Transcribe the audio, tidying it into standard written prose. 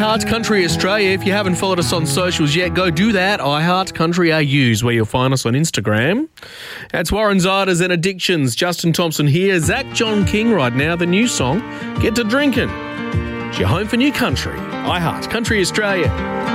iHeart Country Australia. If you haven't followed us on socials yet, go do that. iHeart Country AU's where you'll find us on Instagram. That's Warren Ziders and Addictions. Justin Thompson here. Zach John King right now. The new song, Get to Drinking. It's your home for new country. iHeart Country Australia.